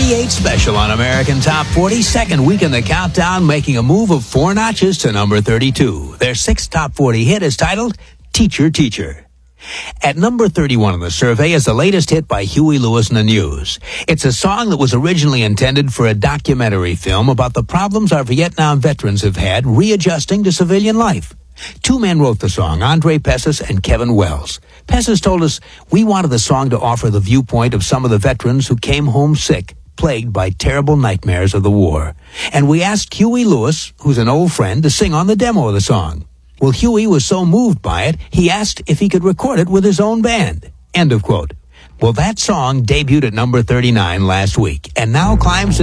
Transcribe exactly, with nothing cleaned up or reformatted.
thirty-eight special on American Top forty, second week in the countdown, making a move of four notches to number thirty-two. Their sixth Top forty hit is titled Teacher, Teacher. At number thirty-one on the survey is the latest hit by Huey Lewis and the News. It's a song that was originally intended for a documentary film about the problems our Vietnam veterans have had readjusting to civilian life. Two men wrote the song, Andre Pessis and Kevin Wells. Pessis told us, "We wanted the song to offer the viewpoint of some of the veterans who came home sick, plagued by terrible nightmares of the war. And we asked Huey Lewis, who's an old friend, to sing on the demo of the song. Well, Huey was so moved by it, he asked if he could record it with his own band." End of quote. Well, that song debuted at number thirty-nine last week, and now climbs to